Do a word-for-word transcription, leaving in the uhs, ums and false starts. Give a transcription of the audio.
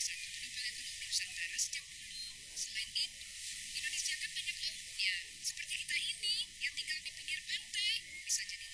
sangat menopang ekonomi Nusantara sejak dulu. Selain itu, Indonesia kan banyak lautnya, seperti kita ini yang tinggal di pinggir pantai. Bisa jadi